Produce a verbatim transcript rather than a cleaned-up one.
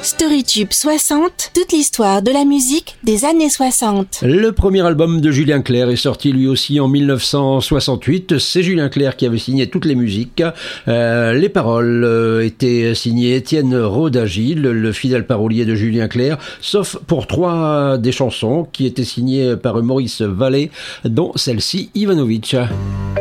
Storytube soixante, toute l'histoire de la musique des années soixante. Le premier album de Julien Clerc est sorti lui aussi en mille neuf cent soixante-huit. C'est Julien Clerc qui avait signé toutes les musiques. Euh, les paroles euh, étaient signées Étienne Rodagil, le fidèle parolier de Julien Clerc, sauf pour trois des chansons qui étaient signées par Maurice Vallée, dont celle-ci, Ivanovic.